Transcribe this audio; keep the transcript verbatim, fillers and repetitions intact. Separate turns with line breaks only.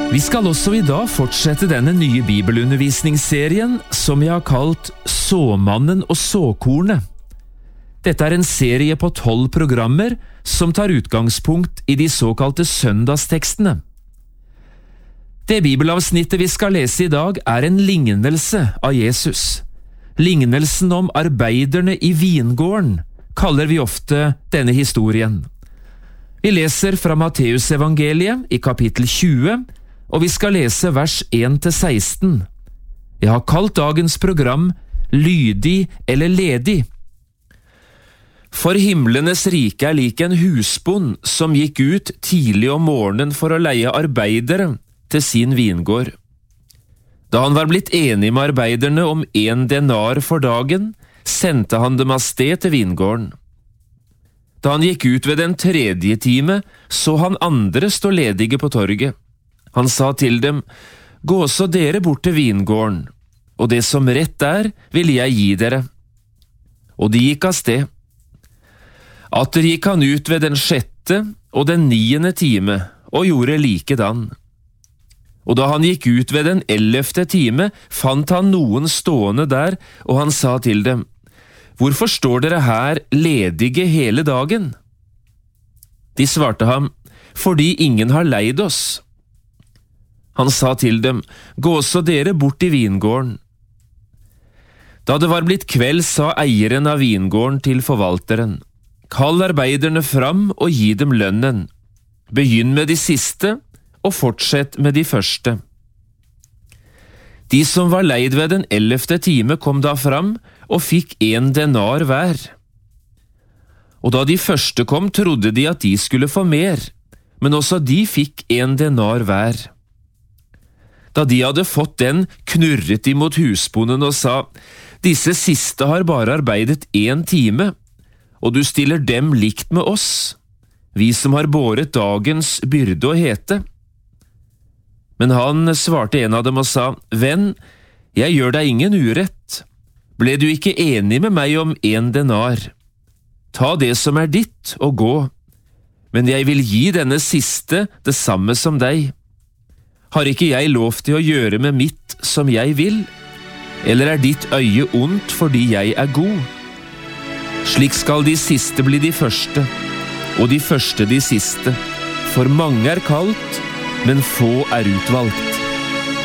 Vi skal også i dag fortsette denne nye bibelundervisningsserien som jeg har kalt Såmannen og såkornet. Dette er en serie på tolv programmer som tar utgangspunkt i de såkalte søndagstekstene. Det bibelavsnittet vi skal lese i dag er en lignelse av Jesus. Lignelsen om arbeiderne i vingården kaller vi ofte denne historien. Vi leser fra Matteusevangeliet i kapittel tjue, og vi skal lese vers én til seksten. Jeg har kalt dagens program Lydig eller ledig. For himlenes rike er lik en husbond som gikk ut tidlig om morgenen for å leie arbeidere til sin vingård. Da han var blitt enig med arbeiderne om en denar for dagen, sendte han dem av sted til vingården. Da han gikk ut ved den tredje time, så han andre stå ledige på torget. Han sa til dem, «Gå så dere bort til vingården, og det som rett er, vil jeg gi dere.» Og de gikk av sted. Atter gikk han ut ved den sjette og den niende time, og gjorde likedan. Og da han gikk ut ved den ellevte time, fant han noen stående der, og han sa til dem, «Hvorfor står dere her ledige hele dagen?» De svarte ham, «Fordi ingen har leid oss.» Han sa til dem, «Gå så dere bort i vingården.» Da det var blitt kveld, sa eieren av vingården til forvalteren, «Kall arbeiderne fram og gi dem lønnen. Begynn med de siste, og fortsett med de første.» De som var leid ved den ellevte time kom da fram, og fikk en denar hver. Og da de første kom, trodde de at de skulle få mer, men også de fikk en denar hver. Da de hadde fått den, knurret de mot husbonden og sa, «Disse siste har bare arbeidet en time, og du stiller dem likt med oss, vi som har båret dagens byrde og hete.» Men han svarte en av dem og sa, «Venn, jeg gjør deg ingen urett. Ble du ikke enig med meg om en denar? Ta det som er ditt og gå, men jeg vil gi denne siste det samme som deg. Har ikke jeg lov til å gjøre med mitt som jeg vil? Eller er ditt øye ondt fordi jeg er god? Slik skal de siste bli de første, og de første de siste. For mange er kalt, men få er utvalgt.»